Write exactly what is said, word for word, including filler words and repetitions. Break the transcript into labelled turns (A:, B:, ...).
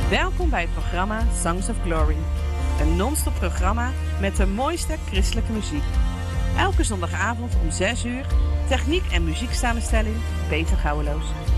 A: Welkom bij het programma Songs of Glory. Een non-stop programma met de mooiste christelijke muziek. Elke zondagavond om zes uur, techniek en muzieksamenstelling Peter Gouweloos.